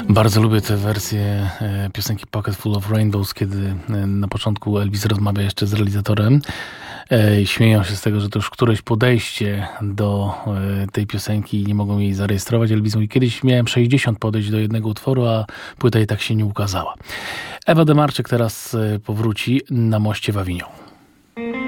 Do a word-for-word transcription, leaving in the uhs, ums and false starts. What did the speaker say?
Bardzo lubię tę wersję e, piosenki Pocket Full of Rainbows, kiedy e, na początku Elvis rozmawia jeszcze z realizatorem. E, śmieją się z tego, że to już któreś podejście do e, tej piosenki i nie mogą jej zarejestrować. Elvis mówi, kiedyś miałem sześćdziesiąt podejść do jednego utworu, a płyta i tak się nie ukazała. Ewa Demarczyk teraz e, powróci na moście w Avignon.